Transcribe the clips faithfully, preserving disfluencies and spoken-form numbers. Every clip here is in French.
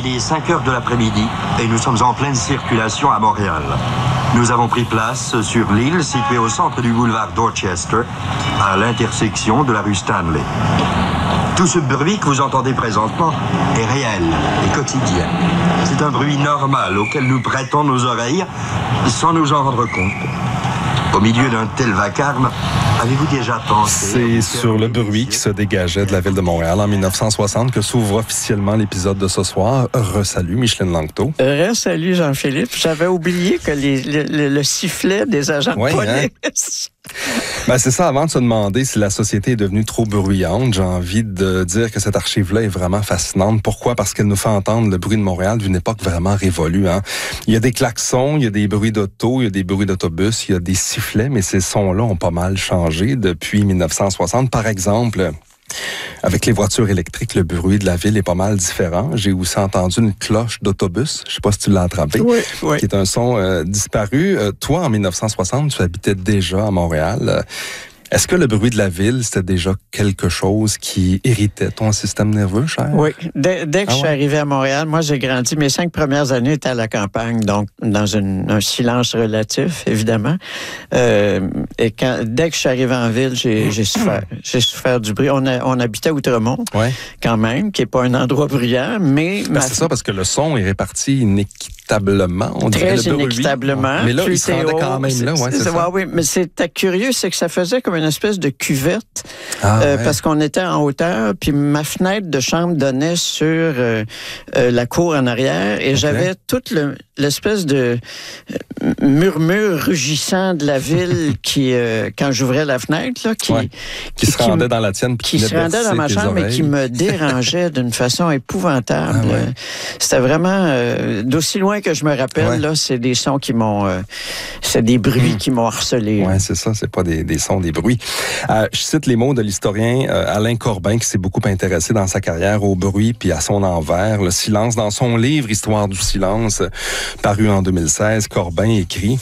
Il est cinq heures de l'après-midi et nous sommes en pleine circulation à Montréal. Nous avons pris place sur l'île située au centre du boulevard Dorchester, à l'intersection de la rue Stanley. Tout ce bruit que vous entendez présentement est réel et quotidien. C'est un bruit normal auquel nous prêtons nos oreilles sans nous en rendre compte. Au milieu d'un tel vacarme, avez-vous déjà pensé... C'est sur le bruit qui se dégageait de la ville de Montréal en dix-neuf cent soixante que s'ouvre officiellement l'épisode de ce soir. Re-salut, Micheline Langto. Re-salut, Jean-Philippe. J'avais oublié que les, le, le sifflet des agents ouais, de police... Hein? Ben c'est ça, avant de se demander si la société est devenue trop bruyante, j'ai envie de dire que cette archive-là est vraiment fascinante. Pourquoi? Parce qu'elle nous fait entendre le bruit de Montréal d'une époque vraiment révolue. Hein? Il y a des klaxons, il y a des bruits d'auto, il y a des bruits d'autobus, il y a des sifflets, mais ces sons-là ont pas mal changé depuis dix-neuf cent soixante. Par exemple... Avec les voitures électriques, le bruit de la ville est pas mal différent. J'ai aussi entendu une cloche d'autobus, je sais pas si tu l'as attrapé, oui, oui. qui est un son euh, disparu. Euh, toi, en dix-neuf cent soixante, tu habitais déjà à Montréal. Euh, Est-ce que le bruit de la ville, c'était déjà quelque chose qui irritait ton système nerveux, cher? Oui. Dès, dès que ah je suis ouais? arrivé à Montréal, moi, j'ai grandi. Mes cinq premières années étaient à la campagne, donc dans une, un silence relatif, évidemment. Euh, et quand, dès que je suis arrivé en ville, j'ai, j'ai souffert. J'ai souffert du bruit. On, a, on habitait à Outremont, ouais. quand même, qui n'est pas un endroit bruyant, mais... Ben, ma... C'est ça, parce que le son est réparti inéquitablement. On Très dirait le inéquitablement. Mais là, il se rendait quand même là, ouais, c'est, c'est ça. Oui, mais c'était curieux, c'est que ça faisait comme une espèce de cuvette, ah, euh, ouais. parce qu'on était en hauteur, puis ma fenêtre de chambre donnait sur euh, euh, la cour en arrière, et okay. j'avais toute le, l'espèce de euh, murmure rugissant de la ville qui, euh, quand j'ouvrais la fenêtre, là, qui, ouais. qui, qui se rendait qui, dans la tienne, qui se rendait dans ma chambre et qui me dérangeait d'une façon épouvantable. Ah, ouais. C'était vraiment, euh, d'aussi loin que je me rappelle, ouais. là, c'est des sons qui m'ont, euh, c'est des bruits mmh. qui m'ont harcelé. Oui, c'est ça, c'est pas des, des sons, des bruits. Euh, je cite les mots de l'historien euh, Alain Corbin, qui s'est beaucoup intéressé dans sa carrière au bruit puis à son envers, le silence. Dans son livre « Histoire du silence », paru en deux mille seize, Corbin écrit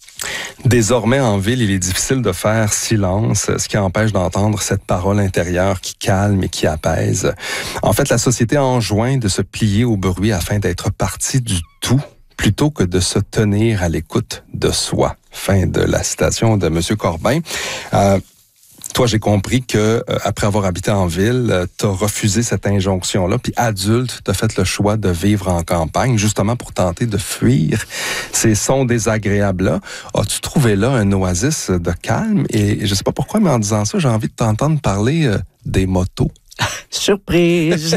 « Désormais, en ville, il est difficile de faire silence, ce qui empêche d'entendre cette parole intérieure qui calme et qui apaise. En fait, la société enjoint de se plier au bruit afin d'être partie du tout, plutôt que de se tenir à l'écoute de soi. » Fin de la citation de M. Corbin. Euh, Toi, j'ai compris que euh, après avoir habité en ville, euh, tu as refusé cette injonction-là, puis adulte, tu as fait le choix de vivre en campagne, justement pour tenter de fuir ces sons désagréables-là. As-tu trouvé là un oasis de calme? Et je sais pas pourquoi, mais en disant ça, j'ai envie de t'entendre parler euh, des motos. Surprise!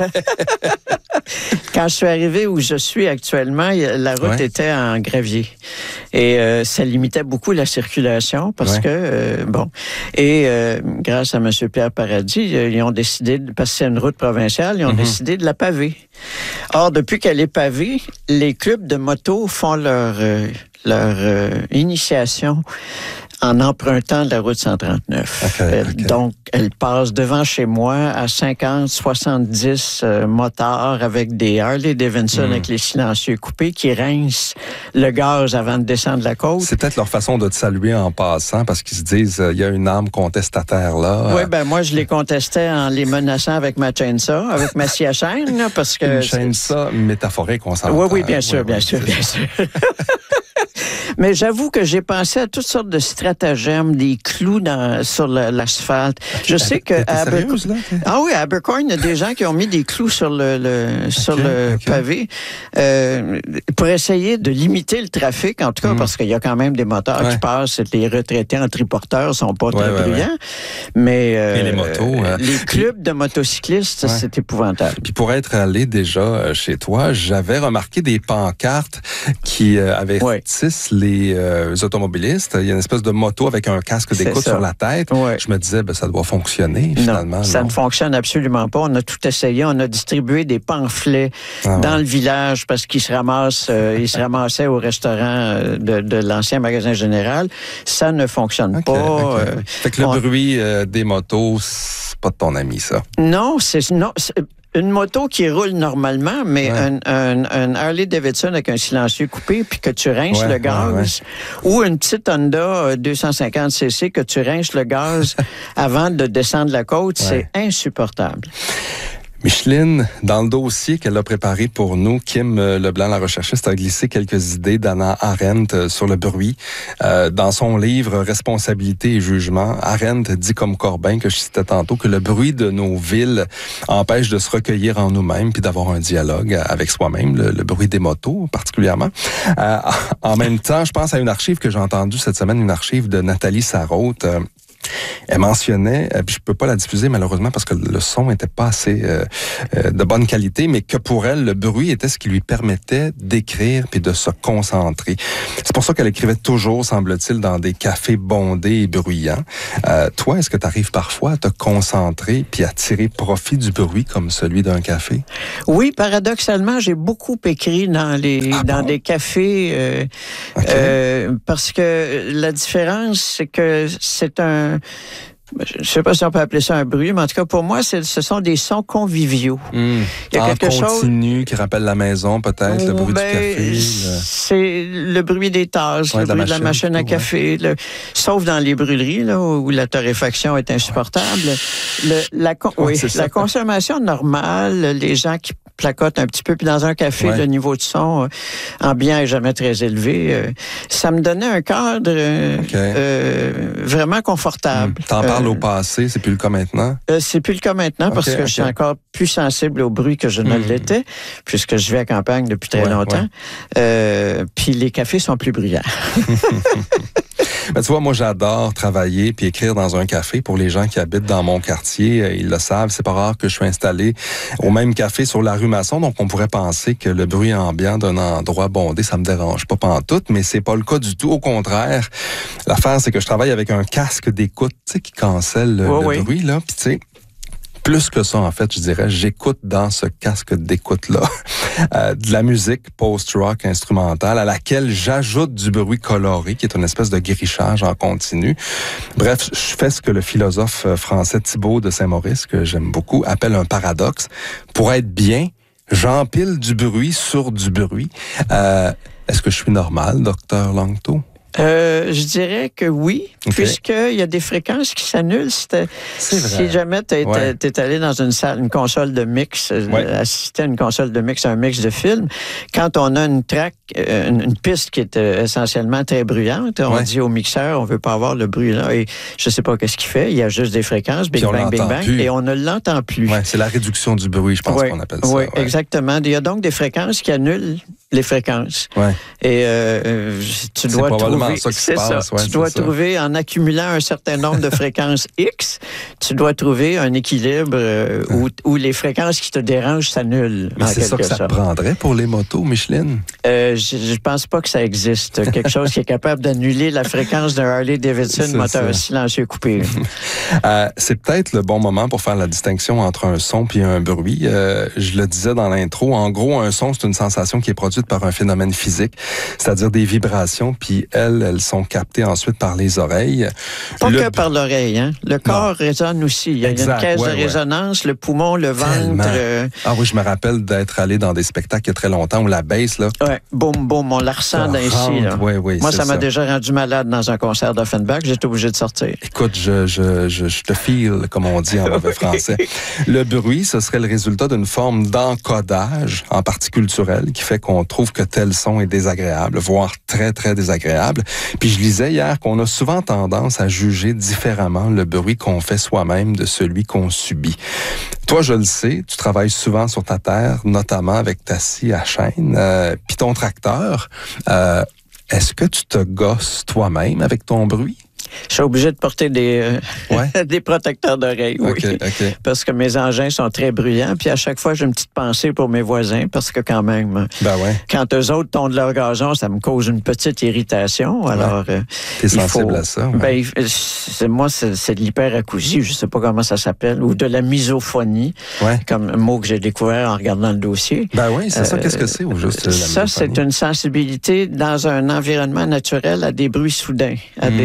Quand je suis arrivé où je suis actuellement, la route ouais. était en gravier. Et euh, ça limitait beaucoup la circulation parce ouais. que, euh, bon... Et euh, grâce à M. Pierre Paradis, ils ont décidé, de, parce que c'est une route provinciale, ils ont mm-hmm. décidé de la paver. Or, depuis qu'elle est pavée, les clubs de moto font leur, euh, leur euh, initiation en empruntant la route cent trente-neuf. Okay, okay. Donc, elle passe devant chez moi à cinquante, soixante-dix euh, motards avec des Harley-Davidson mm. avec les silencieux coupés qui rincent le gaz avant de descendre la côte. C'est peut-être leur façon de te saluer en passant parce qu'ils se disent il euh, y a une âme contestataire là. Oui, ben moi, je les contestais en les menaçant avec ma chainsaw, avec ma scie à chaîne. Là, parce que une chainsaw métaphorique, on s'entend. Oui, oui, bien sûr, oui, bien oui, sûr, bien sûr. Mais j'avoue que j'ai pensé à toutes sortes de stratagèmes, des clous dans, sur le, l'asphalte. Okay. Je sais que... À Abercorn... Ah oui, à Abercorn, il y a des gens qui ont mis des clous sur le, le, okay, sur le okay. pavé euh, pour essayer de limiter le trafic, en tout cas, mm. parce qu'il y a quand même des moteurs ouais. qui passent. Les retraités en triporteurs sont pas ouais, très ouais, bruyants. Ouais. Mais euh, et les motos... Euh... Les clubs de motocyclistes, ouais. c'est épouvantable. Puis pour être allé déjà chez toi, j'avais remarqué des pancartes qui euh, avertissent ouais. les les euh, automobilistes. Il y a une espèce de moto avec un casque d'écoute sur la tête. Ouais. Je me disais, ben, ça doit fonctionner, finalement. Non, ça non. ne fonctionne absolument pas. On a tout essayé. On a distribué des pamphlets ah, dans ouais. le village parce qu'ils se ramassent, euh, ils se ramassaient au restaurant de, de l'ancien magasin général. Ça ne fonctionne okay, pas. Okay. Euh, fait que le on... bruit euh, des motos, c'est pas de ton ami, ça? Non, c'est... Non, c'est... Une moto qui roule normalement, mais ouais. un, un, un Harley-Davidson avec un silencieux coupé, puis que tu rinces ouais, le gaz, ouais, ouais. ou une petite Honda deux cent cinquante cc que tu rinces le gaz avant de descendre la côte, ouais. c'est insupportable. Micheline, dans le dossier qu'elle a préparé pour nous, Kim Leblanc, la recherchiste, a glissé quelques idées d'Hannah Arendt sur le bruit. Euh, dans son livre « Responsabilité et jugement », Arendt dit comme Corbin, que je citais tantôt, que le bruit de nos villes empêche de se recueillir en nous-mêmes puis d'avoir un dialogue avec soi-même, le, le bruit des motos particulièrement. Euh, en même temps, je pense à une archive que j'ai entendue cette semaine, une archive de Nathalie Sarraute. Euh, Elle mentionnait, puis je peux pas la diffuser malheureusement parce que le son était pas assez euh, euh, de bonne qualité, mais que pour elle, le bruit était ce qui lui permettait d'écrire puis de se concentrer. C'est pour ça qu'elle écrivait toujours, semble-t-il, dans des cafés bondés et bruyants. Euh, toi, est-ce que tu arrives parfois à te concentrer puis à tirer profit du bruit comme celui d'un café? Oui, paradoxalement, j'ai beaucoup écrit dans les ah dans bon? des cafés euh, okay. euh, parce que la différence, c'est que c'est un je ne sais pas si on peut appeler ça un bruit, mais en tout cas, pour moi, c'est, ce sont des sons conviviaux. Mmh. Il y a en quelque continu chose qui rappelle la maison, peut-être, oh, le bruit ben, du café. Le... C'est le bruit des tasses, ouais, le bruit de la machine, de la machine à café, ouais. le... sauf dans les brûleries, là, où la torréfaction est insupportable. Ouais. Le, la, oui, ouais, la consommation normale, les gens qui placotent un petit peu, puis dans un café, ouais. le niveau de son euh, ambiant est jamais très élevé. Euh, ça me donnait un cadre euh, okay. euh, vraiment confortable. Mmh. T'en parles au passé, c'est plus le cas maintenant? Euh, c'est plus le cas maintenant okay, parce que okay. je suis encore plus sensible au bruit que je ne mmh. l'étais, puisque je vis à campagne depuis très ouais, longtemps. Ouais. Euh, puis les cafés sont plus bruyants. Ben, tu vois, moi, j'adore travailler puis écrire dans un café. Pour les gens qui habitent dans mon quartier, ils le savent, c'est pas rare que je suis installé au même café sur la rue Masson, donc on pourrait penser que le bruit ambiant d'un endroit bondé, ça me dérange pas pantoute, mais c'est pas le cas du tout. Au contraire, l'affaire, c'est que je travaille avec un casque d'écoute, tu sais, qui cancelle le, oh, le oui. bruit, là, puis tu sais, plus que ça, en fait, je dirais, j'écoute dans ce casque d'écoute-là euh, de la musique post-rock instrumentale à laquelle j'ajoute du bruit coloré, qui est une espèce de grichage en continu. Bref, je fais ce que le philosophe français Thibaut de Saint-Maurice, que j'aime beaucoup, appelle un paradoxe. Pour être bien, j'empile du bruit sur du bruit. Euh, est-ce que je suis normal, docteur Langto? Euh, je dirais que oui, okay. puisqu'il y a des fréquences qui s'annulent. Si, si jamais tu es ouais. allé dans une salle, une console de mix, ouais. assister à une console de mix, un mix de films, quand on a une track, une, une piste qui est euh, essentiellement très bruyante, on ouais. dit au mixeur, on veut pas avoir le bruit là, et je sais pas qu'est-ce qu'il fait, il y a juste des fréquences, bing bang, bing bang, plus. Et on ne l'entend plus. Ouais, c'est la réduction du bruit, je pense ouais. qu'on appelle ça. Oui, ouais. exactement. Il y a donc des fréquences qui annulent les fréquences. Ouais. Et euh, tu dois trouver... Ça qui c'est se passe, ça. Ouais, tu dois ça. trouver, en accumulant un certain nombre de fréquences X, tu dois trouver un équilibre euh, où, où les fréquences qui te dérangent s'annulent. Mais c'est ça que ça te prendrait pour les motos, Micheline? Euh, je, je pense pas que ça existe. Quelque chose qui est capable d'annuler la fréquence d'un Harley-Davidson moteur ça. silencieux coupé. euh, c'est peut-être le bon moment pour faire la distinction entre un son et un bruit. Euh, je le disais dans l'intro. En gros, un son, c'est une sensation qui est produite par un phénomène physique, c'est-à-dire des vibrations, puis elles, elles sont captées ensuite par les oreilles. Pas le... que par l'oreille, hein? Le corps non. résonne aussi. Il y a exact, une caisse ouais, de résonance, ouais. le poumon, le ventre. Euh... Ah oui, je me rappelle d'être allé dans des spectacles il y a très longtemps où la basse, là. Ouais, boum, boum, on la ressent d'ici, là. Ouais, ouais, moi, ça, ça m'a ça. déjà rendu malade dans un concert d'Offenbach. J'étais obligé de sortir. Écoute, je, je, je, je te file, comme on dit en mauvais français. Le bruit, ce serait le résultat d'une forme d'encodage, en partie culturelle, qui fait qu'on trouve que tel son est désagréable, voire très, très désagréable. Puis je lisais hier qu'on a souvent tendance à juger différemment le bruit qu'on fait soi-même de celui qu'on subit. Toi, je le sais, tu travailles souvent sur ta terre, notamment avec ta scie à chaîne, euh, puis ton tracteur. Euh, est-ce que tu te gosses toi-même avec ton bruit? Je suis obligé de porter des, euh, ouais. des protecteurs d'oreilles, oui. Okay, okay. Parce que mes engins sont très bruyants. Puis à chaque fois, j'ai une petite pensée pour mes voisins. Parce que quand même, ben ouais. quand eux autres tondent leur gazon, ça me cause une petite irritation. Alors, ouais. T'es sensible faut, à ça? Ouais. Ben, c'est, moi, c'est, c'est de l'hyperacousie. Je sais pas comment ça s'appelle. Ou de la misophonie. Ouais. Comme un mot que j'ai découvert en regardant le dossier. Ben oui, c'est euh, ça. Qu'est-ce que c'est au juste? Ça, c'est une sensibilité dans un environnement naturel à des bruits soudains, à, mmh. des, à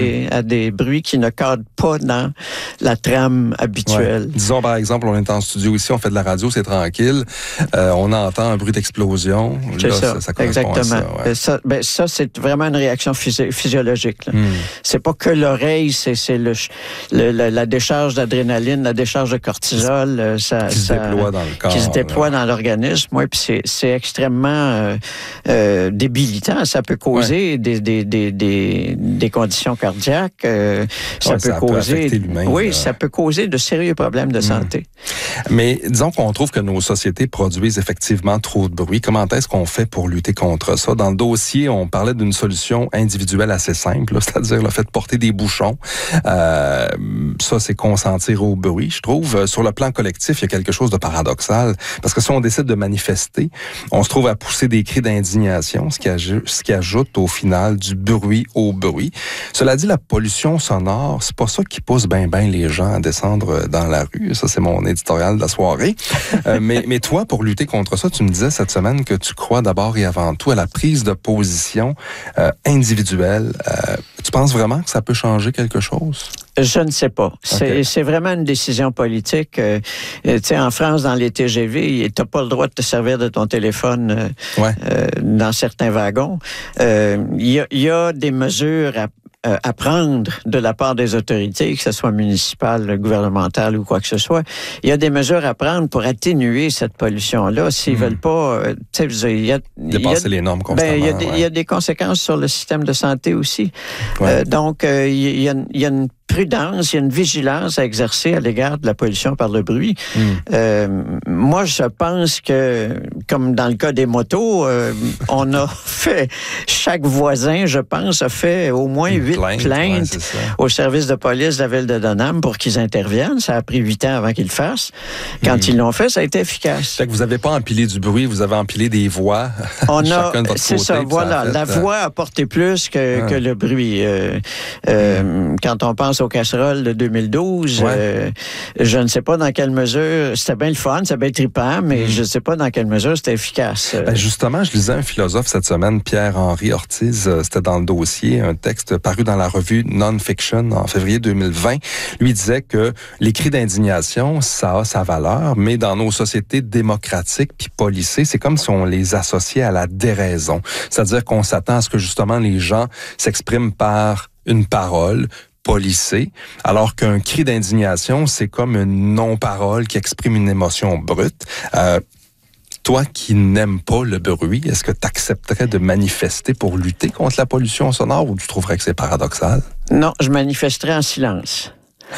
des bruits qui ne cadrent pas dans la trame habituelle. Ouais. Disons, par exemple, on est en studio ici, on fait de la radio, c'est tranquille. Euh, on entend un bruit d'explosion. C'est là, ça, ça, ça exactement. À ça, ouais. ça, ben, ça, c'est vraiment une réaction physio- physiologique. Là. Mm. C'est pas que l'oreille, c'est, c'est le, le, le, la décharge d'adrénaline, la décharge de cortisol. Ça, qui se ça, déploie dans le corps. Qui se déploie là. Dans l'organisme. Oui, puis c'est, c'est extrêmement euh, euh, débilitant. Ça peut causer ouais. des, des, des, des, des conditions cardiaques. Euh, ça ouais, peut ça causer... Peut l'humain, oui, là. Ça peut causer de sérieux problèmes de mm. santé. Mais disons qu'on trouve que nos sociétés produisent effectivement trop de bruit. Comment est-ce qu'on fait pour lutter contre ça? Dans le dossier, on parlait d'une solution individuelle assez simple, là, c'est-à-dire le fait de porter des bouchons. Euh, ça, c'est consentir au bruit, je trouve. Sur le plan collectif, il y a quelque chose de paradoxal. Parce que si on décide de manifester, on se trouve à pousser des cris d'indignation, ce qui, aj- ce qui ajoute au final du bruit au bruit. Cela dit, la pollution sonore, c'est pas ça qui pousse ben ben les gens à descendre dans la rue. Ça, c'est mon éditorial de la soirée. euh, mais, mais toi, pour lutter contre ça, tu me disais cette semaine que tu crois d'abord et avant tout à la prise de position euh, individuelle. Euh, tu penses vraiment que ça peut changer quelque chose? Je ne sais pas. C'est, okay. c'est vraiment une décision politique. Euh, tu sais, en France, dans les T G V, tu n'as pas le droit de te servir de ton téléphone euh, ouais. euh, dans certains wagons. Il euh, y, y a des mesures à Euh, à prendre de la part des autorités, que ce soit municipale, gouvernementale ou quoi que ce soit. Il y a des mesures à prendre pour atténuer cette pollution-là. S'ils mmh. veulent pas... Euh, tu sais, il y a... Dépasser les normes constamment. Ben, il y a des, ouais. il y a des conséquences sur le système de santé aussi. Ouais. Euh, donc, euh, il y a, il y a une prudence, il y a une vigilance à exercer à l'égard de la pollution par le bruit. Mm. Euh, moi, je pense que, comme dans le cas des motos, euh, on a fait, chaque voisin, je pense, a fait au moins huit plainte, plaintes ouais, au service de police de la ville de Dunham pour qu'ils interviennent. Ça a pris huit ans avant qu'ils le fassent. Quand mm. ils l'ont fait, ça a été efficace. Fait que vous n'avez pas empilé du bruit, vous avez empilé des voix. On a, chacun de votre c'est côté, ça, voilà. Ça la fait, voix a porté plus que, ouais. que le bruit. Euh, euh, mm. Quand on pense aux casseroles de deux mille douze, ouais. euh, je ne sais pas dans quelle mesure, c'était bien le fun, c'était bien trippant, mais mm. je ne sais pas dans quelle mesure c'était efficace. Ben justement, je lisais un philosophe cette semaine, Pierre-Henri Ortiz, euh, c'était dans le dossier, un texte paru dans la revue Non-Fiction en février deux mille vingt. Lui disait que les cris d'indignation, ça a sa valeur, mais dans nos sociétés démocratiques puis policées, c'est comme si on les associait à la déraison. C'est-à-dire qu'on s'attend à ce que justement les gens s'expriment par une parole, policé, alors qu'un cri d'indignation, c'est comme une non-parole qui exprime une émotion brute. Euh, toi qui n'aimes pas le bruit, est-ce que tu accepterais de manifester pour lutter contre la pollution sonore ou tu trouverais que c'est paradoxal? Non, je manifesterais en silence.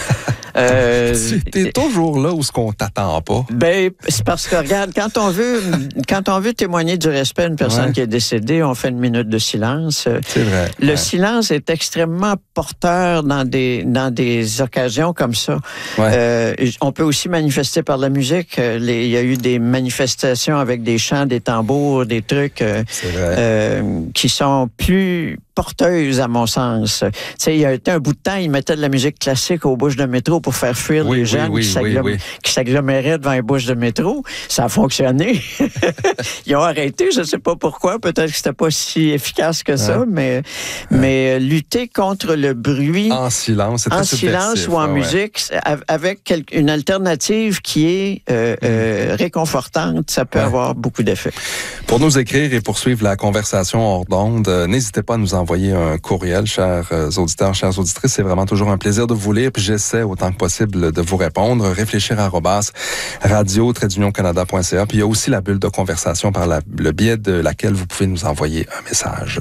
Euh, T'es toujours là où ce qu'on t'attend pas. Ben, c'est parce que, regarde, quand on veut, quand on veut témoigner du respect à une personne ouais. qui est décédée, on fait une minute de silence. C'est vrai. Le ouais. silence est extrêmement porteur dans des, dans des occasions comme ça. Ouais. Euh, on peut aussi manifester par la musique. Les, il y a eu des manifestations avec des chants, des tambours, des trucs euh, euh, qui sont plus porteuse, à mon sens. Tu sais, il y a été un bout de temps, ils mettaient de la musique classique aux bouches de métro pour faire fuir oui, les gens oui, qui, oui, s'agglom- oui, oui. qui s'aggloméraient devant les bouches de métro. Ça a fonctionné. Ils ont arrêté, je ne sais pas pourquoi. Peut-être que c'était pas si efficace que ça, ouais. mais, ouais. mais lutter contre le bruit... En silence, c'est En silence ou en ouais. musique, avec une alternative qui est euh, euh, réconfortante, ça peut ouais. avoir beaucoup d'effets. Pour nous écrire et poursuivre la conversation hors d'onde, euh, n'hésitez pas à nous envoyer un courriel, chers auditeurs, chères auditrices. C'est vraiment toujours un plaisir de vous lire, puis j'essaie autant que possible de vous répondre. Réfléchir arobase radio tiret union canada point c a. Puis il y a aussi la bulle de conversation par la, le biais de laquelle vous pouvez nous envoyer un message.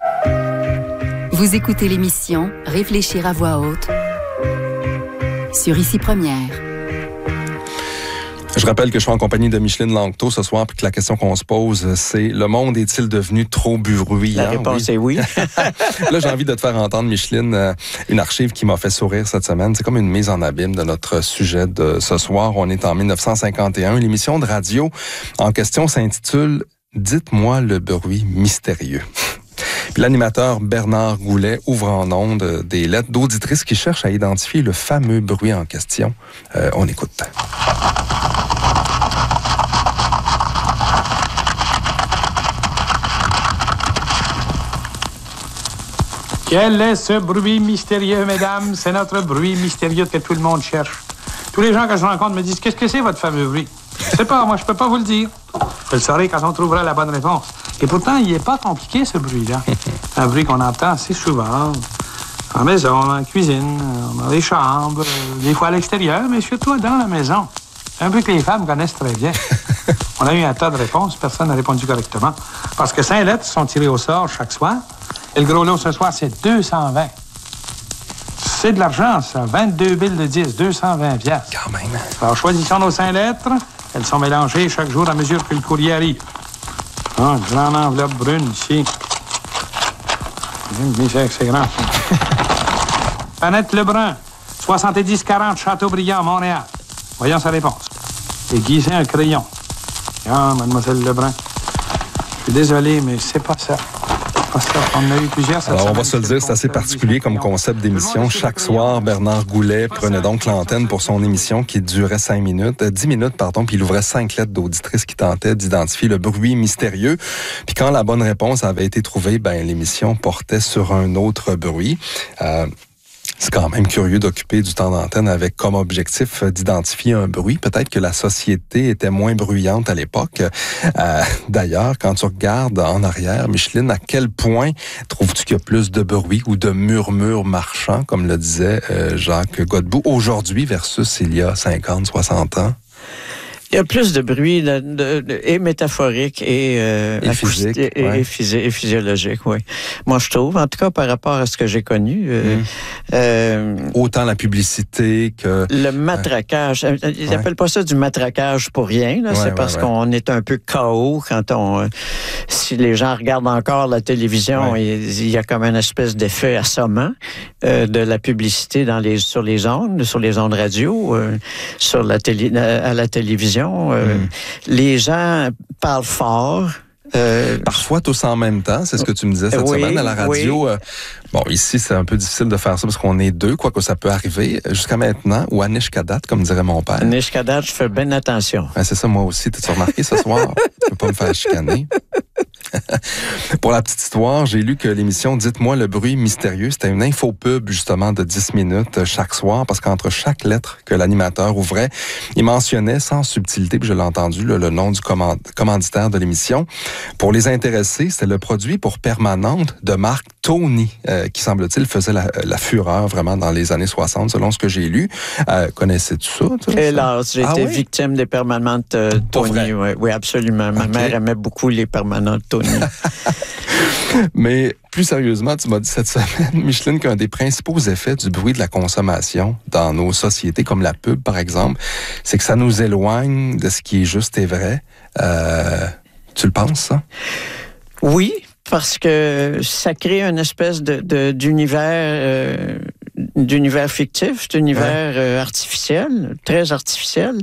Vous écoutez l'émission Réfléchir à voix haute sur Ici Première. Je rappelle que je suis en compagnie de Micheline Langto ce soir, puis que la question qu'on se pose, c'est le monde est-il devenu trop bruyant? La réponse oui. est oui. Là, j'ai envie de te faire entendre, Micheline, euh, une archive qui m'a fait sourire cette semaine. C'est comme une mise en abîme de notre sujet de ce soir. On est en dix-neuf cent cinquante et un. L'émission de radio en question s'intitule « Dites-moi le bruit mystérieux ». Puis l'animateur Bernard Goulet ouvre en ondes des lettres d'auditrices qui cherchent à identifier le fameux bruit en question. Euh, on écoute. Quel est ce bruit mystérieux, mesdames? C'est notre bruit mystérieux que tout le monde cherche. Tous les gens que je rencontre me disent, qu'est-ce que c'est votre fameux bruit? Je sais pas, moi, je peux pas vous le dire. Je le saurai quand on trouvera la bonne réponse. Et pourtant, il est pas compliqué, ce bruit-là. Un bruit qu'on entend assez souvent. En maison, en cuisine, dans les chambres, des fois à l'extérieur, mais surtout dans la maison. Un bruit que les femmes connaissent très bien. On a eu un tas de réponses, personne n'a répondu correctement. Parce que cinq lettres sont tirées au sort chaque soir. Et le gros lot ce soir, c'est deux cent vingt. C'est de l'argent, ça. vingt-deux billes de dix, deux cent vingt piastres. Quand même. Alors, choisissons nos cinq lettres. Elles sont mélangées chaque jour à mesure que le courrier arrive. Ah, une grande enveloppe brune ici. C'est grand. Annette Lebrun, soixante-dix quarante Châteaubriand, Montréal. Voyons sa réponse. Aiguiser un crayon. Ah, mademoiselle Lebrun. Je suis désolé, mais c'est pas ça. On a eu plusieurs cette Alors, on va semaine. se le dire, c'est assez particulier comme concept d'émission. Chaque soir, Bernard Goulet prenait donc l'antenne pour son émission qui durait cinq minutes, euh, dix minutes, pardon, puis il ouvrait cinq lettres d'auditrices qui tentaient d'identifier le bruit mystérieux. Puis quand la bonne réponse avait été trouvée, ben l'émission portait sur un autre bruit. Euh, C'est quand même curieux d'occuper du temps d'antenne avec comme objectif d'identifier un bruit. Peut-être que la société était moins bruyante à l'époque. Euh, d'ailleurs, quand tu regardes en arrière, Micheline, à quel point trouves-tu qu'il y a plus de bruit ou de murmures marchands, comme le disait euh, Jacques Godbout, aujourd'hui versus il y a cinquante, soixante ans? Il y a plus de bruit de, de, de, et métaphorique et, euh, et physique, et, ouais. et, physi- et physiologique, oui. Moi, je trouve, en tout cas par rapport à ce que j'ai connu. Euh, mmh. euh, Autant la publicité que... Le matraquage. Euh, ils n'appellent ouais. pas ça du matraquage pour rien. Là. Ouais, c'est ouais, parce ouais. qu'on est un peu K O quand on... Euh, si les gens regardent encore la télévision, ouais. il, il y a comme une espèce d'effet assommant euh, de la publicité dans les, sur les ondes, sur les ondes radio, euh, sur la télé, à la télévision. Euh, mmh. Les gens parlent fort. Euh, Parfois tous en même temps, c'est ce que tu me disais cette oui, semaine à la radio. Oui. Euh, bon, ici, c'est un peu difficile de faire ça parce qu'on est deux, quoi que ça peut arriver. Jusqu'à maintenant, ou à Nishkadat, comme dirait mon père. À Nishkadat, je fais bien attention. Ouais, c'est ça, moi aussi. T'as-tu remarqué ce soir? Je peux pas me faire chicaner. Pour la petite histoire, j'ai lu que l'émission Dites-moi le bruit mystérieux, c'était une infopub justement de dix minutes chaque soir parce qu'entre chaque lettre que l'animateur ouvrait, il mentionnait sans subtilité, puis je l'ai entendu, le, le nom du command- commanditaire de l'émission. Pour les intéressés, c'était le produit pour permanente de marque Tony, euh, qui semble-t-il faisait la, la fureur vraiment dans les années soixante, selon ce que j'ai lu. Euh, connaissais-tu ça? Toi, Hélas, j'ai ah, été oui? victime des permanentes euh, Tony. Oui, oui, absolument. Ma okay. mère aimait beaucoup les permanentes Tony. Mais plus sérieusement, tu m'as dit cette semaine, Micheline, qu'un des principaux effets du bruit de la consommation dans nos sociétés, comme la pub par exemple, c'est que ça nous éloigne de ce qui est juste et vrai. Euh, tu le penses, ça? Oui, parce que ça crée une espèce de, de, d'univers... Euh, d'univers fictif, d'univers ouais. euh, artificiel, très artificiel.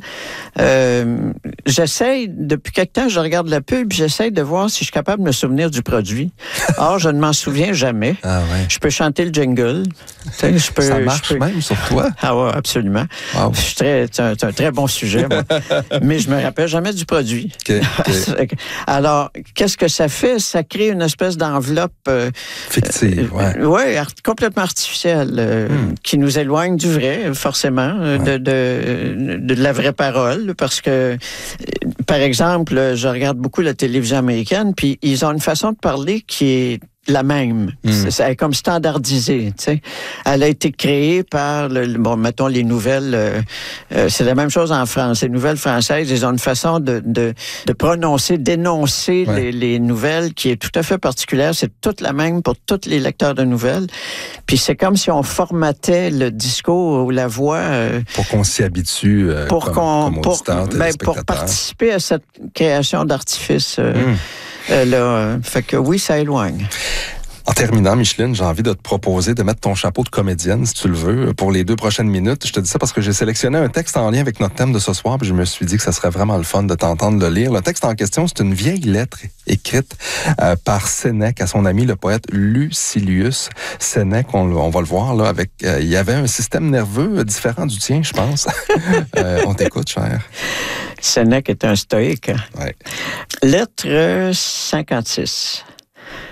Euh, j'essaye, depuis quelque temps, je regarde la pub, j'essaye de voir si je suis capable de me souvenir du produit. Or, je ne m'en souviens jamais. Ah ouais. Je peux chanter le jingle. Je peux, Ça marche je peux... même sur toi? Ah ouais, absolument. Wow. Je suis très, c'est, un, c'est un très bon sujet, moi. Mais je me rappelle jamais du produit. Okay, okay. Alors, qu'est-ce que ça fait? Ça crée une espèce d'enveloppe... Euh, fictive, euh, ouais. Oui, art- complètement artificielle. Euh, hmm. Qui nous éloigne du vrai, forcément, ouais. de, de, de la vraie parole, parce que, par exemple, je regarde beaucoup la télévision américaine, puis ils ont une façon de parler qui est la même. Mm. C'est, c'est comme standardisé, tu sais. Elle a été créée par, le, bon, mettons, les nouvelles... Euh, euh, c'est la même chose en France. Les nouvelles françaises, ils ont une façon de, de, de prononcer, d'énoncer ouais. les, les nouvelles qui est tout à fait particulière. C'est toute la même pour tous les lecteurs de nouvelles. Puis c'est comme si on formatait le discours ou la voix... Euh, pour qu'on s'y habitue euh, pour comme, qu'on, comme pour, ben, pour participer à cette création d'artifice. Euh, mm. Euh, là, fait que oui, ça éloigne. En terminant, Micheline, j'ai envie de te proposer de mettre ton chapeau de comédienne, si tu le veux, pour les deux prochaines minutes. Je te dis ça parce que j'ai sélectionné un texte en lien avec notre thème de ce soir, puis je me suis dit que ça serait vraiment le fun de t'entendre le lire. Le texte en question, c'est une vieille lettre écrite euh, par Sénèque à son ami, le poète Lucilius Sénèque. On, on va le voir, là, avec... Euh, il y avait un système nerveux différent du tien, je pense. euh, on t'écoute, cher. Sénèque est un stoïque. Ouais. Lettre cinquante-six.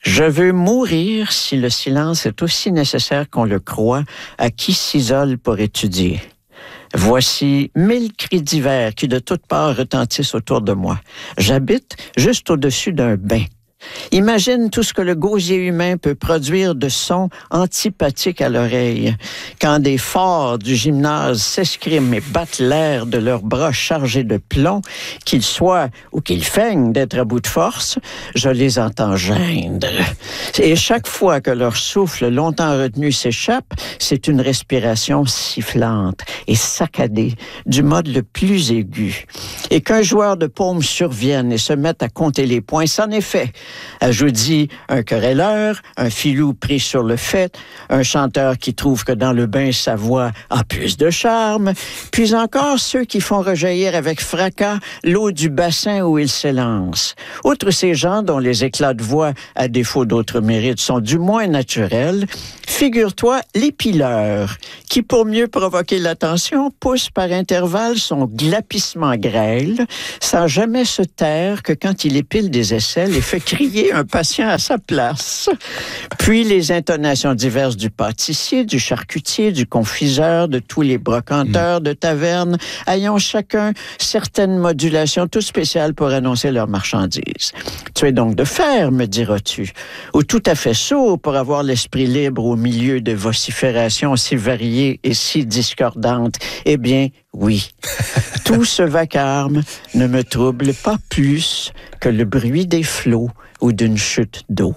Je veux mourir si le silence est aussi nécessaire qu'on le croit à qui s'isole pour étudier. Voici mille cris d'hiver qui de toutes parts retentissent autour de moi. J'habite juste au-dessus d'un bain. Imagine tout ce que le gosier humain peut produire de sons antipathiques à l'oreille. Quand des forts du gymnase s'escriment et battent l'air de leurs bras chargés de plomb, qu'ils soient ou qu'ils feignent d'être à bout de force, je les entends geindre. Et chaque fois que leur souffle longtemps retenu s'échappe, c'est une respiration sifflante et saccadée du mode le plus aigu. Et qu'un joueur de paume survienne et se mette à compter les points, c'en est fait. Ajoudi un querelleur, un filou pris sur le fait, un chanteur qui trouve que dans le bain, sa voix a plus de charme, puis encore ceux qui font rejaillir avec fracas l'eau du bassin où ils s'élancent. Outre ces gens dont les éclats de voix, à défaut d'autres mérites, sont du moins naturels, figure-toi l'épileur, qui, pour mieux provoquer l'attention, pousse par intervalles son glapissement grêle, sans jamais se taire que quand il épile des aisselles et fait crier un patient à sa place. Puis les intonations diverses du pâtissier, du charcutier, du confiseur, de tous les brocanteurs de taverne, ayant chacun certaines modulations toutes spéciales pour annoncer leurs marchandises. Tu es donc de fer, me diras-tu, ou tout à fait sourd pour avoir l'esprit libre au milieu de vociférations si variées et si discordantes. Eh bien, oui. Tout ce vacarme ne me trouble pas plus que le bruit des flots ou d'une chute d'eau.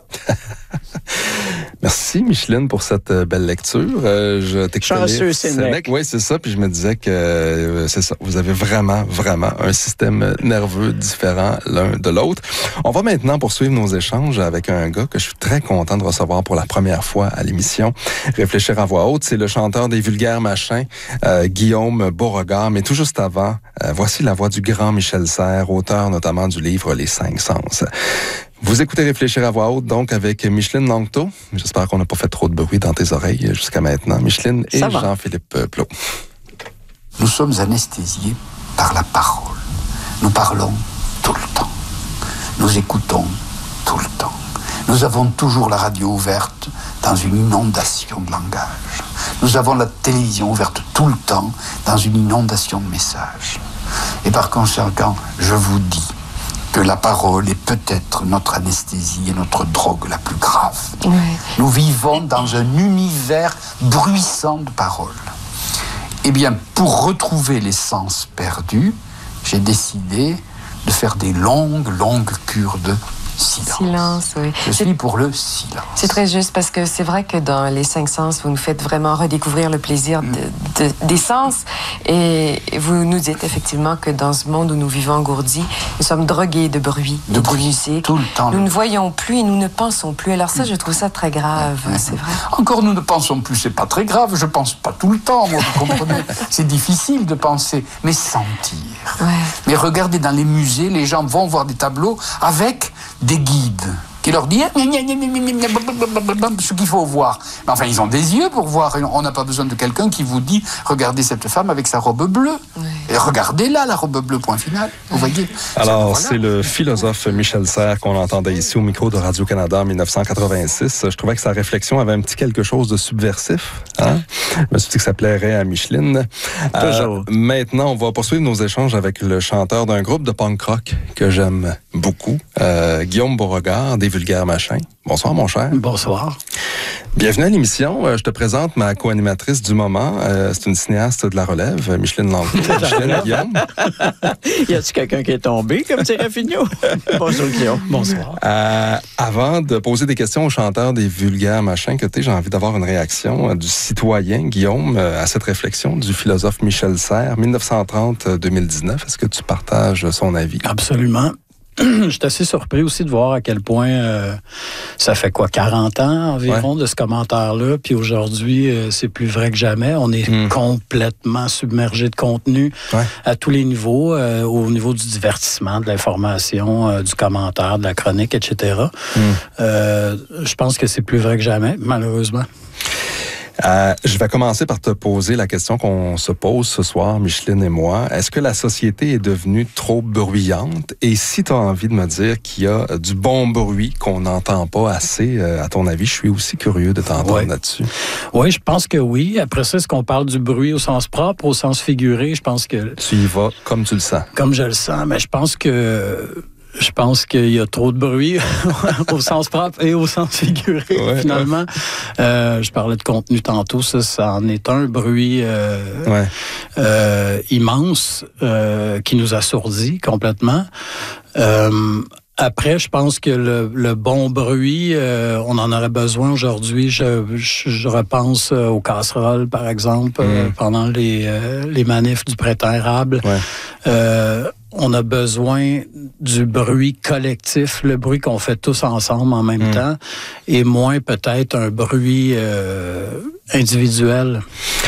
Merci, Micheline, pour cette belle lecture. Euh, je t'écoutais Chanceux Sénèque. Oui, c'est ça. Puis je me disais que euh, c'est ça. Vous avez vraiment, vraiment un système nerveux différent l'un de l'autre. On va maintenant poursuivre nos échanges avec un gars que je suis très content de recevoir pour la première fois à l'émission. Réfléchir à voix haute, c'est le chanteur des Vulgaires Machins, euh, Guillaume Beauregard. Mais tout juste avant, euh, voici la voix du grand Michel Serres, auteur notamment du livre Les Cinq Sens. Vous écoutez Réfléchir à voix haute, donc, avec Micheline Langto. J'espère qu'on n'a pas fait trop de bruit dans tes oreilles jusqu'à maintenant. Micheline et Jean-Philippe Plot. Nous sommes anesthésiés par la parole. Nous parlons tout le temps. Nous écoutons tout le temps. Nous avons toujours la radio ouverte dans une inondation de langage. Nous avons la télévision ouverte tout le temps dans une inondation de messages. Et par conséquent, je vous dis que la parole est peut-être notre anesthésie et notre drogue la plus grave. Ouais. Nous vivons dans un univers bruissant de paroles. Eh bien, pour retrouver les sens perdus, j'ai décidé de faire des longues, longues cures de silence. Silence, oui. Je suis pour le silence. C'est très juste parce que c'est vrai que dans les cinq sens, vous nous faites vraiment redécouvrir le plaisir de, de, des sens et vous nous dites effectivement que dans ce monde où nous vivons engourdis, nous sommes drogués de bruit, de, bruit, de musique. Tout le temps. Nous le... ne voyons plus et nous ne pensons plus. Alors ça, je trouve ça très grave, ouais, c'est vrai. Encore nous ne pensons plus, c'est pas très grave. Je pense pas tout le temps, moi, vous comprenez. C'est difficile de penser, mais sentir. Ouais. Mais regardez dans les musées, les gens vont voir des tableaux avec des guides qui leur disent ce qu'il faut voir. Mais enfin, ils ont des yeux pour voir. On n'a pas besoin de quelqu'un qui vous dit regardez cette femme avec sa robe bleue. Oui. Et regardez-la, la robe bleue, point final. Vous voyez. Alors, voilà. C'est le philosophe Michel Serres qu'on entendait ici au micro de Radio-Canada en dix-neuf cent quatre-vingt-six. Je trouvais que sa réflexion avait un petit quelque chose de subversif. Hein? Je me suis dit que ça plairait à Micheline. Toujours. Euh, maintenant, on va poursuivre nos échanges avec le chanteur d'un groupe de punk rock que j'aime beaucoup, euh, Guillaume Beauregard, des Vulgaires Machins. Bonsoir, mon cher. Bonsoir. Bienvenue à l'émission. Je te présente ma co-animatrice du moment. C'est une cinéaste de la relève, Micheline Langto. Micheline Guillaume. Y a-t-il quelqu'un qui est tombé, comme dirait Fignot? Bonjour, Guillaume. Bonsoir. Euh, avant de poser des questions au chanteur des Vulgaires Machins, que j'ai envie d'avoir une réaction du citoyen Guillaume à cette réflexion du philosophe Michel Serres, dix-neuf cent trente à deux mille dix-neuf. Est-ce que tu partages son avis? Absolument. Je suis assez surpris aussi de voir à quel point euh, ça fait quoi, quarante ans environ ouais. de ce commentaire-là, puis aujourd'hui, euh, c'est plus vrai que jamais. On est mmh. complètement submergé de contenu ouais. à tous les niveaux, euh, au niveau du divertissement, de l'information, euh, du commentaire, de la chronique, et cetera. Mmh. Euh, je pense que c'est plus vrai que jamais, malheureusement. Euh, je vais commencer par te poser la question qu'on se pose ce soir, Micheline et moi. Est-ce que la société est devenue trop bruyante? Et si tu as envie de me dire qu'il y a du bon bruit qu'on n'entend pas assez, euh, à ton avis, je suis aussi curieux de t'entendre ouais. là-dessus. Oui, je pense que oui. Après ça, est-ce qu'on parle du bruit au sens propre, au sens figuré? Je pense que... Tu y vas comme tu le sens. Comme je le sens, mais je pense que... Je pense qu'il y a trop de bruit au sens propre et au sens figuré, ouais, finalement. Ouais. Euh, je parlais de contenu tantôt, ça, ça en est un bruit euh, ouais. euh, immense euh, qui nous assourdit complètement. Euh, Après, je pense que le, le bon bruit, euh, on en aurait besoin aujourd'hui. Je, je, je repense aux casseroles, par exemple, mmh. euh, pendant les, euh, les manifs du printemps érable. Ouais. Euh, on a besoin du bruit collectif, le bruit qu'on fait tous ensemble en même mmh. temps, et moins peut-être un bruit euh, individuel.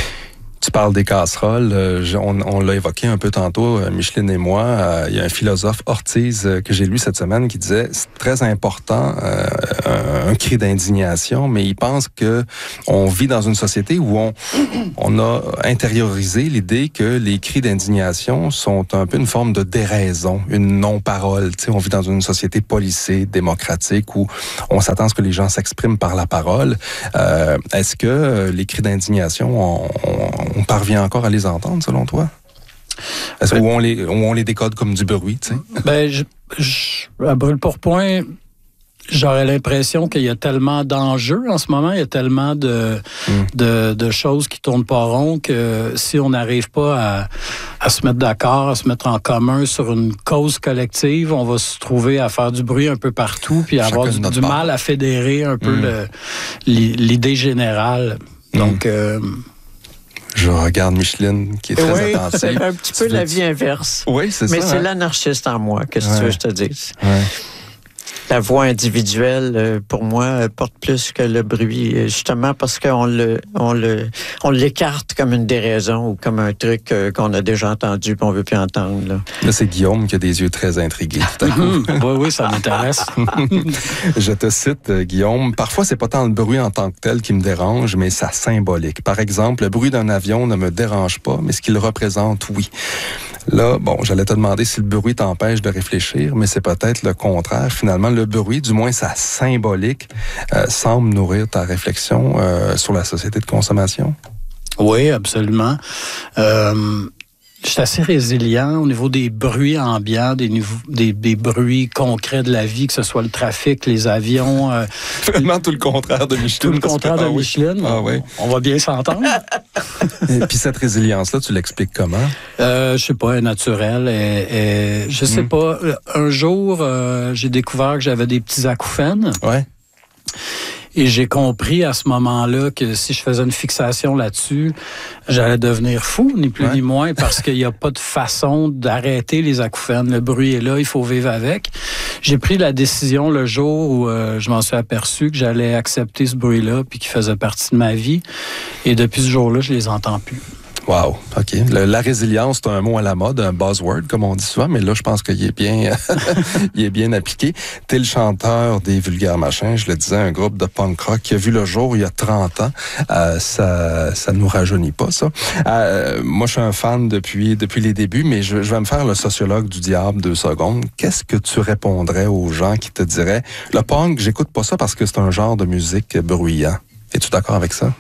Tu parles des casseroles, euh, on, on l'a évoqué un peu tantôt, euh, Micheline et moi. Euh, il y a un philosophe, Ortiz, euh, que j'ai lu cette semaine, qui disait c'est très important, euh, un, un cri d'indignation, mais il pense que on vit dans une société où on, on a intériorisé l'idée que les cris d'indignation sont un peu une forme de déraison, une non-parole. Tu sais, on vit dans une société policée, démocratique, où on s'attend à ce que les gens s'expriment par la parole. Euh, est-ce que les cris d'indignation, on, on on parvient encore à les entendre, selon toi? Est-ce ben, où, on les, où on les décode comme du bruit, tu sais? Ben, je, je, à brûle-pourpoint, j'aurais l'impression qu'il y a tellement d'enjeux en ce moment, il y a tellement de, mm. de, de choses qui tournent pas rond que si on n'arrive pas à, à se mettre d'accord, à se mettre en commun sur une cause collective, on va se trouver à faire du bruit un peu partout puis à avoir du, du mal à fédérer un peu mm. le, l'idée générale. Mm. Donc... Euh, Je regarde Micheline qui est très oui, attentive. C'est un petit peu la vie inverse. Oui, c'est Mais ça. Mais c'est hein? l'anarchiste en moi, qu'est-ce que ouais. tu veux que je te dise? Ouais. La voix individuelle, pour moi, porte plus que le bruit, justement parce qu'on le, on le, on l'écarte comme une déraison ou comme un truc qu'on a déjà entendu et qu'on ne veut plus entendre. Là, là c'est Guillaume qui a des yeux très intrigués. Tout à coup. oui, oui, ça m'intéresse. Je te cite, Guillaume. Parfois, c'est pas tant le bruit en tant que tel qui me dérange, mais sa symbolique. Par exemple, le bruit d'un avion ne me dérange pas, mais ce qu'il représente, oui. Là, bon, j'allais te demander si le bruit t'empêche de réfléchir, mais c'est peut-être le contraire. Finalement, le bruit, du moins sa symbolique, euh, semble nourrir ta réflexion euh, sur la société de consommation. Oui, absolument. Euh, je suis assez résilient au niveau des bruits ambiants, des, nouveaux, des, des bruits concrets de la vie, que ce soit le trafic, les avions. Euh, Vraiment tout le contraire de Micheline. Tout le contraire que, de ah, Micheline. Ah, oui. On va bien s'entendre. Et puis cette résilience-là, tu l'expliques comment? Euh, je sais pas, naturel. Et, et, je sais mmh. pas. Un jour, euh, j'ai découvert que j'avais des petits acouphènes. Ouais. Et j'ai compris à ce moment-là que si je faisais une fixation là-dessus, j'allais devenir fou, ni plus ouais. ni moins, parce qu'il n'y a pas de façon d'arrêter les acouphènes. Le bruit est là, il faut vivre avec. J'ai pris la décision le jour où euh, je m'en suis aperçu que j'allais accepter ce bruit-là, puis qu'il faisait partie de ma vie. Et depuis ce jour-là, je les entends plus. Wow, OK. Le, la résilience, c'est un mot à la mode, un buzzword, comme on dit souvent, mais là, je pense qu'il est bien, il est bien appliqué. T'es le chanteur des Vulgaires Machins, je le disais, un groupe de punk rock qui a vu le jour il y a trente ans. Euh, ça, ça nous rajeunit pas, ça. Euh, moi, je suis un fan depuis, depuis les débuts, mais je, je vais me faire le sociologue du diable deux secondes. Qu'est-ce que tu répondrais aux gens qui te diraient, le punk, j'écoute pas ça parce que c'est un genre de musique bruyant. Es-tu d'accord avec ça?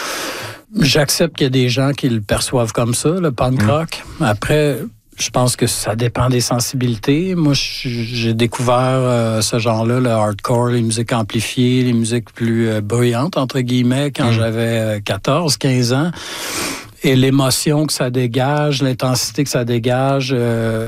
J'accepte qu'il y a des gens qui le perçoivent comme ça, le punk rock. Mmh. Après, je pense que ça dépend des sensibilités. Moi, j'ai découvert euh, ce genre-là, le hardcore, les musiques amplifiées, les musiques plus euh, bruyantes, entre guillemets, quand mmh. j'avais quatorze, quinze ans. Et l'émotion que ça dégage, l'intensité que ça dégage, euh,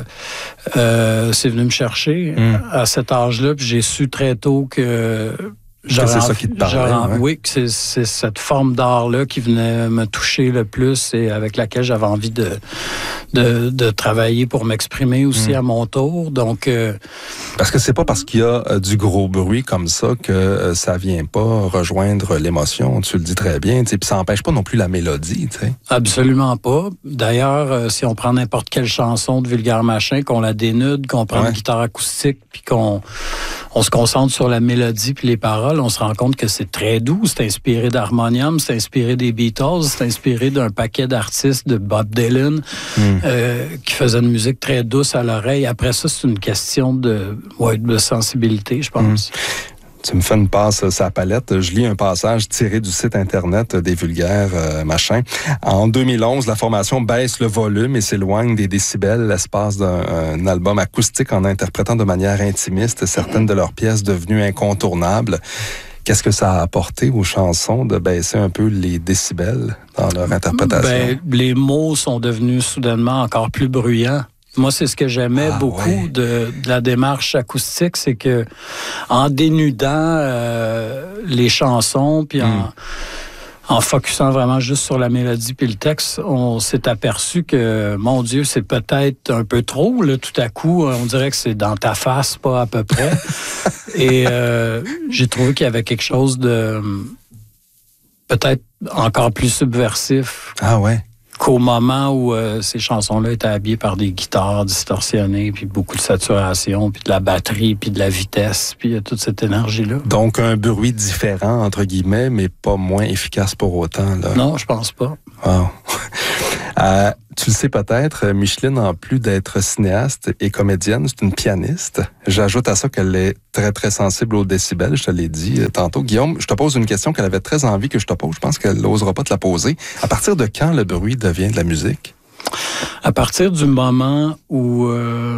euh, c'est venu me chercher mmh. à cet âge-là. Puis j'ai su très tôt que... C'est ça qui te parlait, ouais. Oui, que c'est, c'est cette forme d'art-là qui venait me toucher le plus et avec laquelle j'avais envie de, de, de travailler pour m'exprimer aussi mmh. à mon tour. Donc, euh, parce que c'est pas parce qu'il y a euh, du gros bruit comme ça que euh, ça vient pas rejoindre l'émotion. Tu le dis très bien. Puis ça n'empêche pas non plus la mélodie. T'sais. Absolument pas. D'ailleurs, euh, si on prend n'importe quelle chanson de Vulgaires Machins, qu'on la dénude, qu'on prend ouais. une guitare acoustique, puis qu'on on se concentre sur la mélodie puis les paroles, on se rend compte que c'est très doux. C'est inspiré d'harmonium, c'est inspiré des Beatles, c'est inspiré d'un paquet d'artistes de Bob Dylan mm. euh, qui faisaient une musique très douce à l'oreille. Après ça, c'est une question de, ouais, de sensibilité, je pense. Mm. Tu me fais une passe sur la palette. Je lis un passage tiré du site Internet des Vulgaires, euh, machin. En deux mille onze, la formation baisse le volume et s'éloigne des décibels l'espace d'un album acoustique en interprétant de manière intimiste certaines de leurs pièces devenues incontournables. Qu'est-ce que ça a apporté aux chansons de baisser un peu les décibels dans leur interprétation? Ben, les mots sont devenus soudainement encore plus bruyants. Moi, c'est ce que j'aimais ah, beaucoup ouais. de, de la démarche acoustique, c'est que en dénudant euh, les chansons, puis mm. en, en focusant vraiment juste sur la mélodie puis le texte, on s'est aperçu que, mon Dieu, c'est peut-être un peu trop. Là, tout à coup, on dirait que c'est dans ta face, pas à peu près. Et euh, j'ai trouvé qu'il y avait quelque chose de peut-être encore plus subversif. Ah ouais. Qu'au moment où euh, ces chansons-là étaient habillées par des guitares distorsionnées, puis beaucoup de saturation, puis de la batterie, puis de la vitesse, puis toute cette énergie-là. Donc, un bruit différent, entre guillemets, mais pas moins efficace pour autant, là. Non, je pense pas. Wow. euh, tu le sais peut-être, Micheline, en plus d'être cinéaste et comédienne, c'est une pianiste. J'ajoute à ça qu'elle est très, très sensible aux décibels, je te l'ai dit tantôt. Guillaume, je te pose une question qu'elle avait très envie que je te pose. Je pense qu'elle n'osera pas te la poser. À partir de quand le bruit devient de la musique? À partir du moment où euh,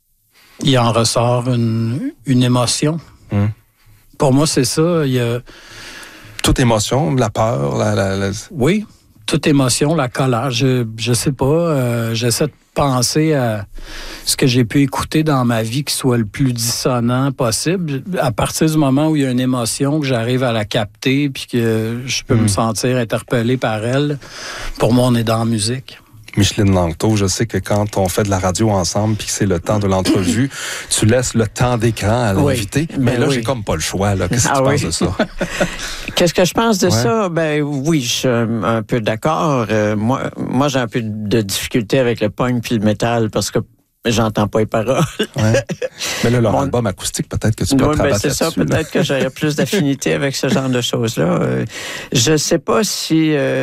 il en ressort une, une émotion. Hum. Pour moi, c'est ça. Il y a... Toute émotion, la peur, la... la, la... Oui. Toute émotion, la colère, je je sais pas, euh, j'essaie de penser à ce que j'ai pu écouter dans ma vie qui soit le plus dissonant possible. À partir du moment où il y a une émotion, que j'arrive à la capter puis que je peux mmh. me sentir interpellé par elle, pour moi, on est dans la musique. Micheline Langto, je sais que quand on fait de la radio ensemble puis que c'est le temps de l'entrevue, tu laisses le temps d'écran à l'invité. Oui, mais là, oui. j'ai comme pas le choix. Là. Qu'est-ce que ah, tu oui. penses de ça? Qu'est-ce que je pense de ouais. ça? Ben oui, je suis un peu d'accord. Euh, moi, moi, j'ai un peu de difficulté avec le punk puis le métal parce que j'entends pas les paroles. Ouais. Mais là, leur bon, album acoustique, peut-être que tu peux oui, te rabattre ben c'est ça, là-dessus. Peut-être que j'aurais plus d'affinité avec ce genre de choses-là. Euh, je sais pas si... Euh,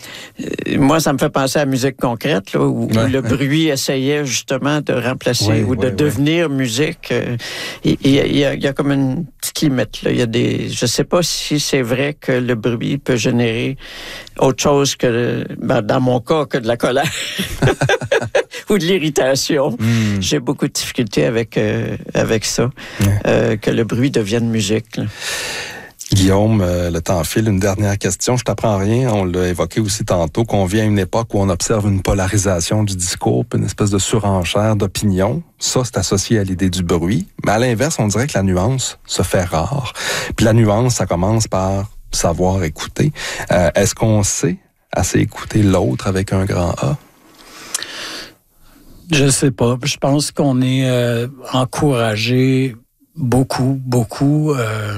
moi, ça me fait penser à la musique concrète, là, où, ouais, où le ouais. bruit essayait justement de remplacer ouais, ou de ouais, devenir ouais. musique. Euh, il, il, il, y a, il y a comme une petite limite. Là. Il y a des, je sais pas si c'est vrai que le bruit peut générer autre chose que, ben, dans mon cas, que de la colère. Ou de l'irritation. Mm. J'ai beaucoup de difficultés avec, euh, avec ça, ouais. euh, que le bruit devienne musique. Là. Guillaume, euh, le temps file. Une dernière question. Je t'apprends rien. On l'a évoqué aussi tantôt, qu'on vit à une époque où on observe une polarisation du discours, une espèce de surenchère d'opinion. Ça, c'est associé à l'idée du bruit. Mais à l'inverse, on dirait que la nuance se fait rare. Puis la nuance, ça commence par savoir écouter. Euh, est-ce qu'on sait assez écouter l'autre avec un grand A? Je sais pas. Je pense qu'on est euh, encouragé beaucoup, beaucoup euh,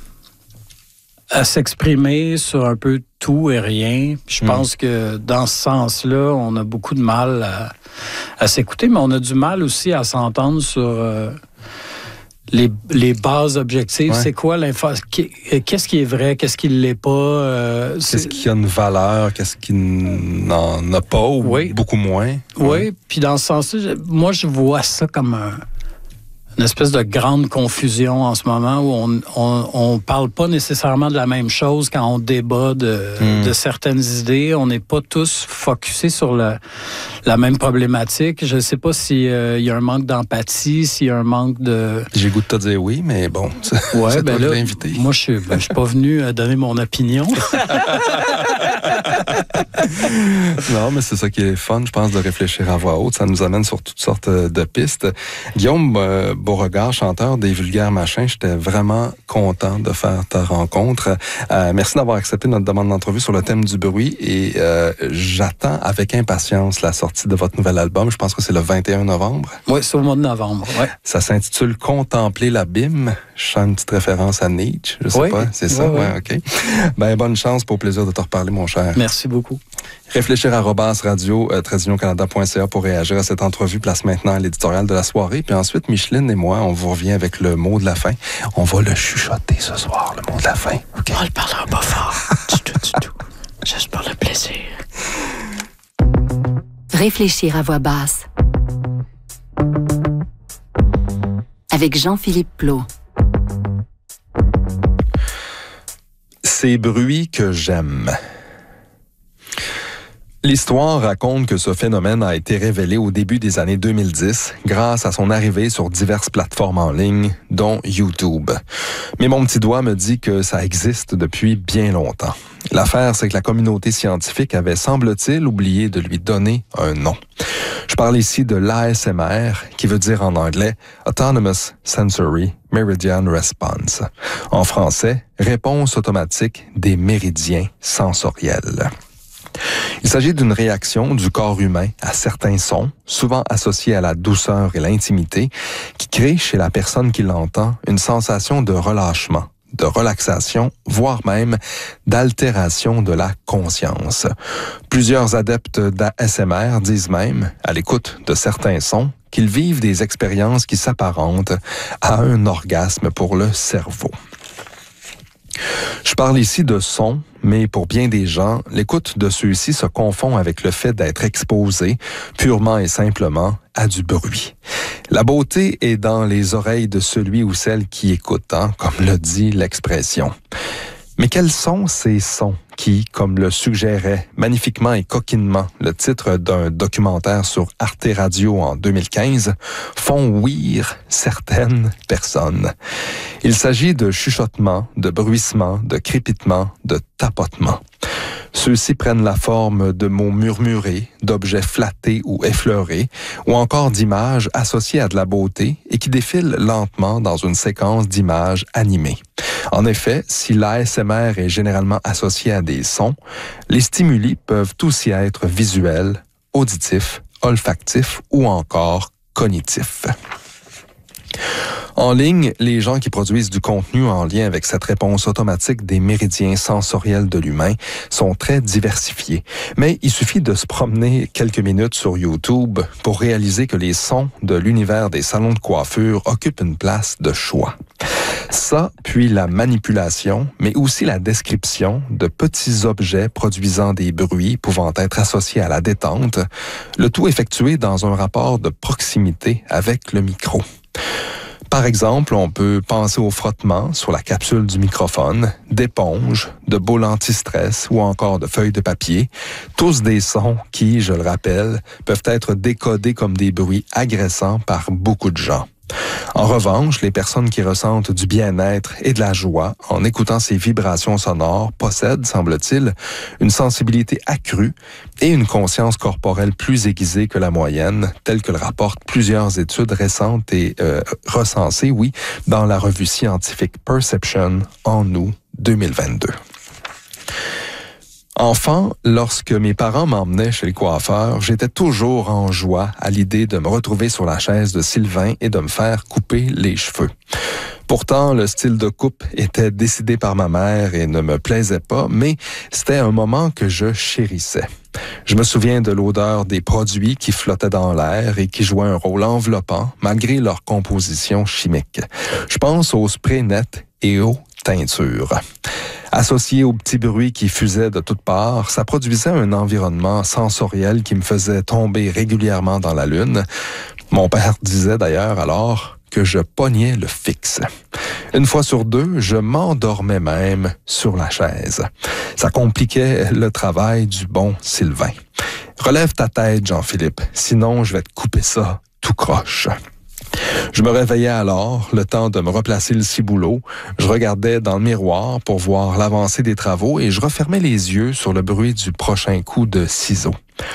à s'exprimer sur un peu tout et rien. Je mmh. pense que dans ce sens-là, on a beaucoup de mal à, à s'écouter, mais on a du mal aussi à s'entendre sur euh, les, les bases objectives. Ouais. C'est quoi l'info? Qu'est-ce qui est vrai? Qu'est-ce qui ne l'est pas? Euh, qu'est-ce qui a une valeur? Qu'est-ce qui n'en a pas ou oui. beaucoup moins? Oui, ouais. Puis dans ce sens-là, moi, je vois ça comme un, une espèce de grande confusion en ce moment où on on, on parle pas nécessairement de la même chose quand on débat de, mmh. de certaines idées. On n'est pas tous focusés sur le, la même problématique. Je sais pas s'il euh, y a un manque d'empathie, s'il y a un manque de... J'ai goût de te dire oui, mais bon, ouais, c'est ben toi là, l'invité. Moi, je suis ben, je suis pas venu donner mon opinion. Non, mais c'est ça qui est fun, je pense, de réfléchir à voix haute. Ça nous amène sur toutes sortes de pistes. Guillaume euh, Beauregard, chanteur des Vulgaires Machins, j'étais vraiment content de faire ta rencontre. Euh, merci d'avoir accepté notre demande d'entrevue sur le thème du bruit et euh, j'attends avec impatience la sortie sortie de votre nouvel album. Je pense que c'est le vingt et un novembre. Oui, c'est au mois de novembre, oui. Ça s'intitule « Contempler l'abîme ». Je sens une petite référence à Nietzsche, je sais oui, pas. C'est ça? Oui, ouais, OK. Ben, bonne chance, pour plaisir de te reparler, mon cher. Merci beaucoup. Réfléchir à arobase radio euh, trait d'union canada point c a pour réagir à cette entrevue. Place maintenant à l'éditorial de la soirée. Puis ensuite, Micheline et moi, on vous revient avec le mot de la fin. On va le chuchoter ce soir, le mot de la fin. Okay. On le parlera pas fort. Du tout, du tout. Juste pour le plaisir. Réfléchir à voix basse. Avec Jean-Philippe Plot. Ces bruits que j'aime. L'histoire raconte que ce phénomène a été révélé au début des années deux mille dix grâce à son arrivée sur diverses plateformes en ligne, dont YouTube. Mais mon petit doigt me dit que ça existe depuis bien longtemps. L'affaire, c'est que la communauté scientifique avait, semble-t-il, oublié de lui donner un nom. Je parle ici de l'A S M R, qui veut dire en anglais « Autonomous Sensory Meridian Response ». En français, « Réponse automatique des méridiens sensoriels ». Il s'agit d'une réaction du corps humain à certains sons, souvent associés à la douceur et l'intimité, qui crée chez la personne qui l'entend une sensation de relâchement, de relaxation, voire même d'altération de la conscience. Plusieurs adeptes d'A S M R disent même, à l'écoute de certains sons, qu'ils vivent des expériences qui s'apparentent à un orgasme pour le cerveau. Je parle ici de sons, mais pour bien des gens, l'écoute de ceux-ci se confond avec le fait d'être exposé, purement et simplement, à du bruit. La beauté est dans les oreilles de celui ou celle qui écoute, hein, comme le dit l'expression. Mais quels sont ces sons qui, comme le suggérait magnifiquement et coquinement le titre d'un documentaire sur Arte Radio en deux mille quinze, font ouïr certaines personnes? Il s'agit de chuchotements, de bruissements, de crépitements, de tapotements. Ceux-ci prennent la forme de mots murmurés, d'objets flattés ou effleurés, ou encore d'images associées à de la beauté et qui défilent lentement dans une séquence d'images animées. En effet, si l'A S M R est généralement associé à des sons, les stimuli peuvent aussi être visuels, auditifs, olfactifs ou encore cognitifs. En ligne, les gens qui produisent du contenu en lien avec cette réponse automatique des méridiens sensoriels de l'humain sont très diversifiés. Mais il suffit de se promener quelques minutes sur YouTube pour réaliser que les sons de l'univers des salons de coiffure occupent une place de choix. Ça, puis la manipulation, mais aussi la description de petits objets produisant des bruits pouvant être associés à la détente, le tout effectué dans un rapport de proximité avec le micro. Par exemple, on peut penser au frottement sur la capsule du microphone, d'éponges, de boules anti-stress ou encore de feuilles de papier, tous des sons qui, je le rappelle, peuvent être décodés comme des bruits agressants par beaucoup de gens. En revanche, les personnes qui ressentent du bien-être et de la joie en écoutant ces vibrations sonores possèdent, semble-t-il, une sensibilité accrue et une conscience corporelle plus aiguisée que la moyenne, telle que le rapportent plusieurs études récentes et euh, recensées, oui, dans la revue scientifique Perception en août deux mille vingt-deux. Enfant, lorsque mes parents m'emmenaient chez le coiffeur, j'étais toujours en joie à l'idée de me retrouver sur la chaise de Sylvain et de me faire couper les cheveux. Pourtant, le style de coupe était décidé par ma mère et ne me plaisait pas, mais c'était un moment que je chérissais. Je me souviens de l'odeur des produits qui flottaient dans l'air et qui jouaient un rôle enveloppant malgré leur composition chimique. Je pense aux sprays nets et aux teintures. Associé aux petits bruits qui fusaient de toutes parts, ça produisait un environnement sensoriel qui me faisait tomber régulièrement dans la lune. Mon père disait d'ailleurs alors que je pognais le fixe. Une fois sur deux, je m'endormais même sur la chaise. Ça compliquait le travail du bon Sylvain. Relève ta tête, Jean-Philippe, sinon je vais te couper ça tout croche. Je me réveillais alors, le temps de me replacer le ciboulot. Je regardais dans le miroir pour voir l'avancée des travaux et je refermais les yeux sur le bruit du prochain coup de ciseau.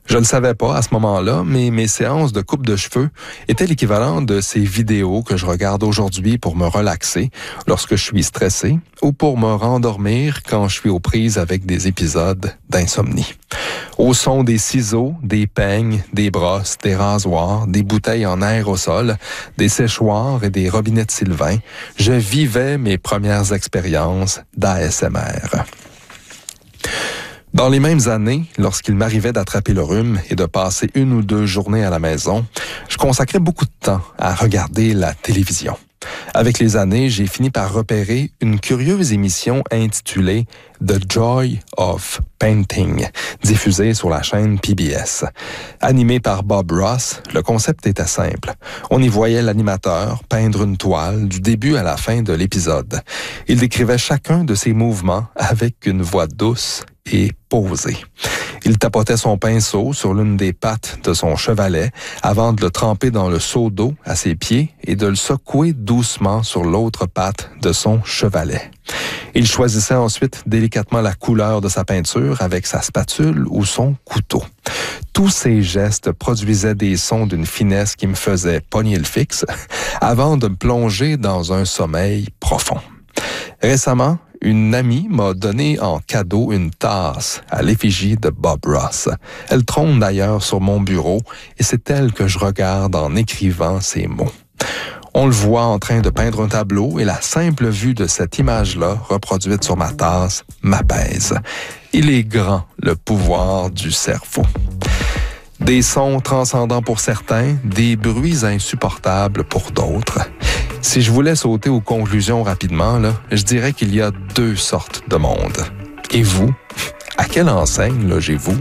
Je ne le savais pas à ce moment-là, mais mes séances de coupe de cheveux étaient l'équivalent de ces vidéos que je regarde aujourd'hui pour me relaxer lorsque je suis stressé ou pour me rendormir quand je suis aux prises avec des épisodes d'insomnie. Au son des ciseaux, des peignes, des brosses, des rasoirs, des bouteilles en aérosol, des séchoirs et des robinets de Sylvain, je vivais mes premières expériences d'A S M R. Dans les mêmes années, lorsqu'il m'arrivait d'attraper le rhume et de passer une ou deux journées à la maison, je consacrais beaucoup de temps à regarder la télévision. Avec les années, j'ai fini par repérer une curieuse émission intitulée The Joy of Painting, diffusée sur la chaîne P B S. Animée par Bob Ross, le concept était simple. On y voyait l'animateur peindre une toile du début à la fin de l'épisode. Il décrivait chacun de ses mouvements avec une voix douce et posée. Il tapotait son pinceau sur l'une des pattes de son chevalet avant de le tremper dans le seau d'eau à ses pieds et de le secouer doucement sur l'autre patte de son chevalet. Il choisissait ensuite délicatement la couleur de sa peinture avec sa spatule ou son couteau. Tous ces gestes produisaient des sons d'une finesse qui me faisait pogner le fixe avant de me plonger dans un sommeil profond. Récemment, une amie m'a donné en cadeau une tasse à l'effigie de Bob Ross. Elle trône d'ailleurs sur mon bureau et c'est elle que je regarde en écrivant ces mots. On le voit en train de peindre un tableau et la simple vue de cette image-là reproduite sur ma tasse m'apaise. Il est grand, le pouvoir du cerveau. Des sons transcendants pour certains, des bruits insupportables pour d'autres. Si je voulais sauter aux conclusions rapidement, là, je dirais qu'il y a deux sortes de monde. Et vous, à quelle enseigne logez-vous?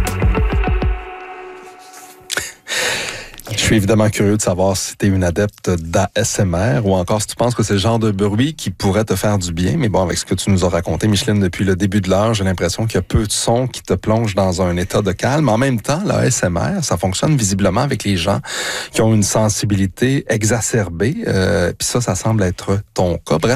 Je suis évidemment curieux de savoir si tu es une adepte d'A S M R ou encore si tu penses que c'est le genre de bruit qui pourrait te faire du bien. Mais bon, avec ce que tu nous as raconté, Micheline, depuis le début de l'heure, j'ai l'impression qu'il y a peu de sons qui te plongent dans un état de calme. En même temps, l'A S M R, ça fonctionne visiblement avec les gens qui ont une sensibilité exacerbée. Euh, Puis ça, ça semble être ton cas. Bref,